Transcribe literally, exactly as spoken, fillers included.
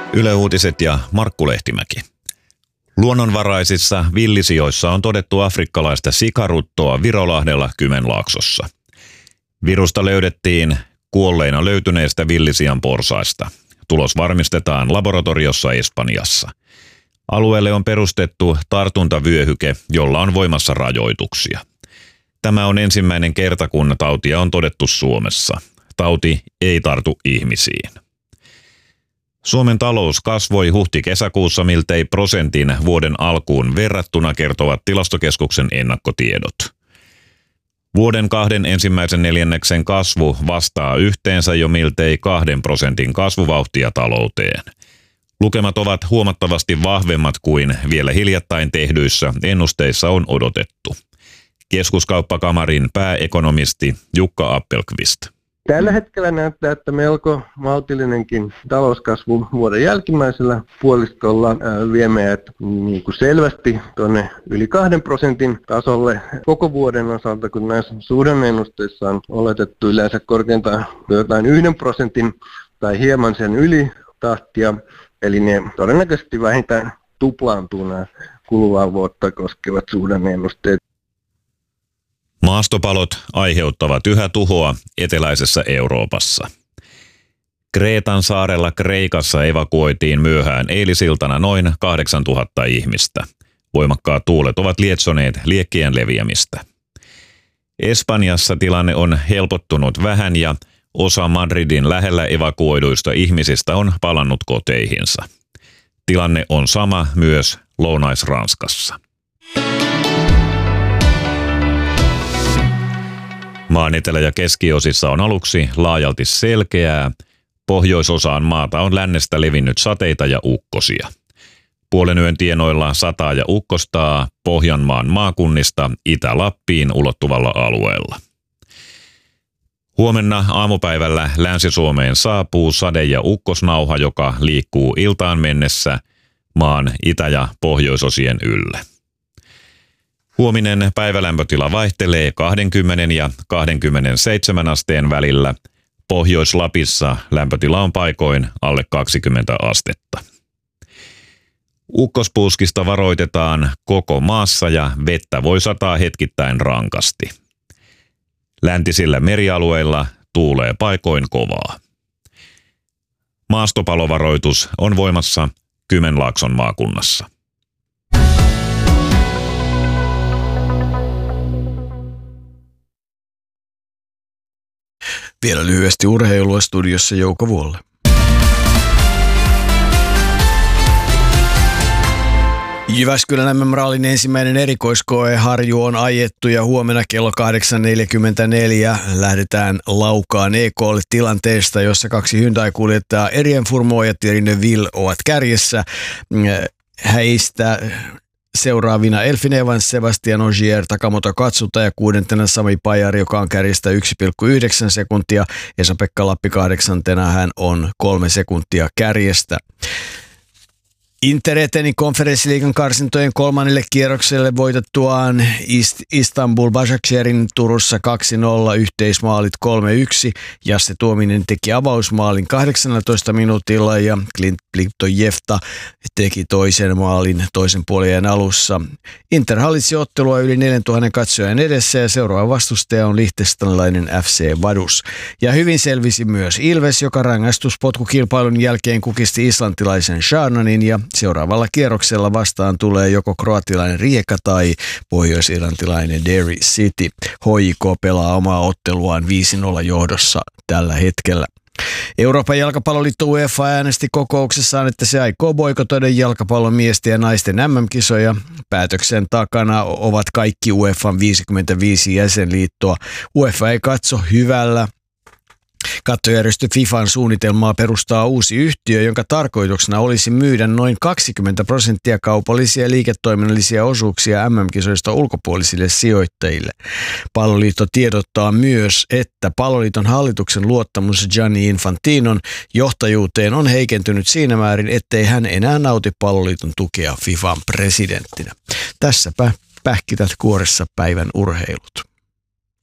Yle Uutiset ja Markku Lehtimäki. Luonnonvaraisissa villisijoissa on todettu afrikkalaista sikaruttoa Virolahdella Kymenlaaksossa. Virusta löydettiin kuolleina löytyneestä villisian porsaista. Tulos varmistetaan laboratoriossa Espanjassa. Alueelle on perustettu tartuntavyöhyke, jolla on voimassa rajoituksia. Tämä on ensimmäinen kerta, kun tautia on todettu Suomessa. Tauti ei tartu ihmisiin. Suomen talous kasvoi huhti-kesäkuussa miltei prosentin vuoden alkuun verrattuna, kertovat Tilastokeskuksen ennakkotiedot. Vuoden kahden ensimmäisen neljänneksen kasvu vastaa yhteensä jo miltei kahden prosentin kasvuvauhtia talouteen. Lukemat ovat huomattavasti vahvemmat kuin vielä hiljattain tehdyissä ennusteissa on odotettu. Keskuskauppakamarin pääekonomisti Jukka Appelqvist. Tällä hetkellä näyttää, että melko maltillinenkin talouskasvu vuoden jälkimmäisellä puoliskolla vie meidät niin kuin selvästi tuonne yli kahden prosentin tasolle koko vuoden osalta, kun näissä suhdanne-ennusteissa on oletettu yleensä korkeintaan jotain yhden prosentin tai hieman sen yli tahtia. Eli ne todennäköisesti vähintään tuplaantuu nämä kuluvaa vuotta koskevat suhdanne-ennusteet. Maastopalot aiheuttavat yhä tuhoa eteläisessä Euroopassa. Kreetan saarella Kreikassa evakuoitiin myöhään eilisiltana noin kahdeksantuhatta ihmistä. Voimakkaat tuulet ovat lietsoneet liekkien leviämistä. Espanjassa tilanne on helpottunut vähän ja osa Madridin lähellä evakuoiduista ihmisistä on palannut koteihinsa. Tilanne on sama myös Lounais-Ranskassa. Maan etelä- ja keskiosissa on aluksi laajalti selkeää. Pohjoisosaan maata on lännestä levinnyt sateita ja ukkosia. Puolen yön tienoilla sataa ja ukkostaa Pohjanmaan maakunnista Itä-Lappiin ulottuvalla alueella. Huomenna aamupäivällä Länsi-Suomeen saapuu sade- ja ukkosnauha, joka liikkuu iltaan mennessä maan itä- ja pohjoisosien ylle. Huominen päivälämpötila vaihtelee kaksikymmentä ja kaksikymmentäseitsemän asteen välillä. Pohjois-Lapissa lämpötila on paikoin alle kaksikymmentä astetta. Ukkospuuskista varoitetaan koko maassa ja vettä voi sataa hetkittäin rankasti. Läntisillä merialueilla tuulee paikoin kovaa. Maastopalovaroitus on voimassa Kymenlaakson maakunnassa. Vielä lyhyesti urheilua, studiossa Jouko Vuolle. Jyväskylän M M-rallin ensimmäinen erikoiskoe Harju on ajettu ja huomenna kello kahdeksan neljäkymmentäneljä lähdetään Laukaan E K:lle tilanteesta, jossa kaksi Hyundai-kuljettajaa Erien Furmo ja Thierry Neuville ovat kärjessä. Heistä seuraavina Elfyn Evans, Sebastian Ogier, Takamoto Katsuta ja kuudentena Sami Pajari, joka on kärjestä yksi pilkku yhdeksän sekuntia. Esa-Pekka Lappi kahdeksantena, hän on kolme sekuntia kärjestä. Inter eteni konferenssiliigan karsintojen kolmannelle kierrokselle voitettuaan Istanbul Başakşehir'in Turussa kaksi nolla, yhteismaalit kolme yksi. Jasse Tuominen teki avausmaalin kahdeksannellatoista minuutilla ja Clint Bliptojevta teki toisen maalin toisen puolien alussa. Inter hallitsi ottelua yli neljäntuhannen katsojan edessä ja seuraava vastustaja on liechtensteinilainen F C Vaduz. Ja hyvin selvisi myös Ilves, joka rangaistuspotkukilpailun jälkeen kukisti islantilaisen Sharnanin ja seuraavalla kierroksella vastaan tulee joko kroatilainen Rijeka tai pohjois-irlantilainen Derry City. H J K pelaa omaa otteluaan viisi nolla johdossa tällä hetkellä. Euroopan jalkapalloliitto UEFA äänesti kokouksessaan, että se aikoo boikotoida jalkapallon miesten ja naisten M M-kisoja. Päätöksen takana ovat kaikki UEFAn viisikymmentäviisi jäsenliittoa. UEFA ei katso hyvällä kattojärjestö FIFAn suunnitelmaa perustaa uusi yhtiö, jonka tarkoituksena olisi myydä noin kaksikymmentä prosenttia kaupallisia ja liiketoiminnallisia osuuksia M M-kisoista ulkopuolisille sijoittajille. Palloliitto tiedottaa myös, että Palloliiton hallituksen luottamus Gianni Infantinon johtajuuteen on heikentynyt siinä määrin, ettei hän enää nauti Palloliiton tukea FIFAn presidenttinä. Tässäpä pähkität kuoressa päivän urheilut.